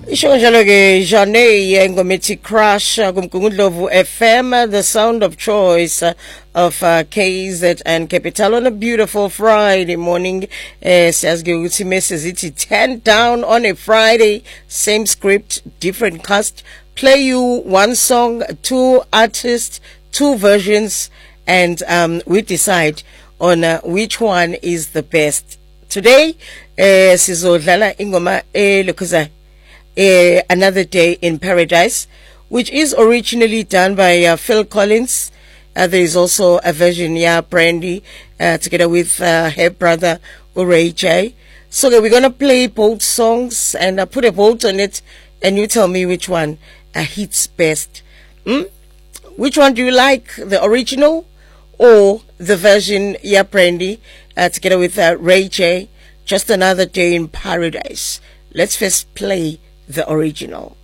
Isho njalo ke Jane ngomethi crush kumgungundlovu FM, the sound of choice of KZ and Capital on a beautiful Friday morning. Siyazike ukuthi message ithi 10 down on a Friday, same script, different cast. Play you one song, two artists, two versions, and we decide on which one is the best. Today sizodlala ingoma lokhuza Another Day in Paradise, which is originally done by Phil Collins. There is also a version, Brandy, together with her brother, Ray J. So we're going to play both songs and put a vote on it, and you tell me which one hits best. Which one do you like, the original or the version, Brandy, together with Ray J, Just Another Day in Paradise? Let's first play the original.